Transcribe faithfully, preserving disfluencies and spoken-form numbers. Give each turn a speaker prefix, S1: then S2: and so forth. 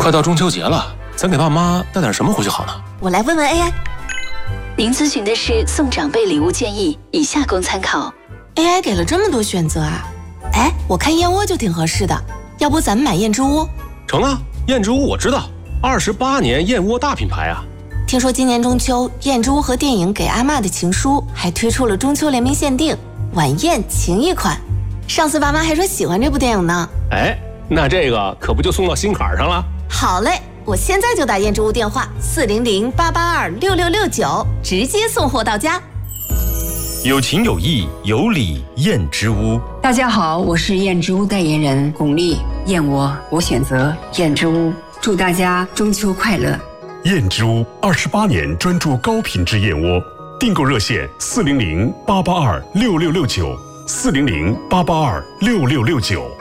S1: 快到中秋节了，咱给爸妈带点什么回去好呢？
S2: 我来问问 A I。
S3: 您咨询的是送长辈礼物建议，以下供参考。
S2: A I 给了这么多选择啊！哎，我看燕窝就挺合适的，要不咱们买燕之屋？
S1: 成啊，燕之屋我知道，二十八年燕窝大品牌啊。
S2: 听说今年中秋，燕之屋和电影《给阿嬷的情书》还推出了中秋联名限定晚宴情谊款。上次爸妈还说喜欢这部电影呢。
S1: 哎，那这个可不就送到心坎上了？
S2: 好嘞，我现在就打燕之屋电话四零零八八二六六六九，直接送货到家。
S4: 有情有义有礼燕之屋。
S5: 大家好，我是燕之屋代言人巩俐。燕窝我选择燕之屋，祝大家中秋快乐。
S6: 燕之屋二十八年专注高品质燕窝，订购热线四零零八八二六六六九，四零零八八二六六六九。